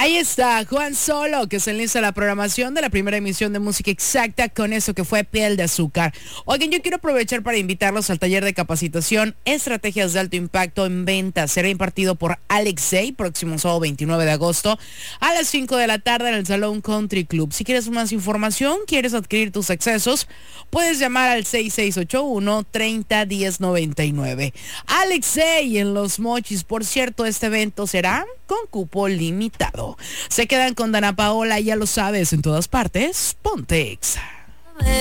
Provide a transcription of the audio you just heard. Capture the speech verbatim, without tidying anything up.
Ahí está, Juan Solo, que se enliza la programación de la primera emisión de Música Exacta con eso que fue Piel de Azúcar. Oigan, yo quiero aprovechar para invitarlos al taller de capacitación Estrategias de Alto Impacto en Ventas. Será impartido por Alex Zay, próximo sábado veintinueve de agosto, a las cinco de la tarde en el Salón Country Club. Si quieres más información, quieres adquirir tus accesos, puedes llamar al seis seis ocho uno, treinta, diez, noventa y nueve. Alex Zay en Los Mochis. Por cierto, este evento será con cupo limitado. Se quedan con Dana Paola, ya lo sabes, en todas partes, Ponte Exa.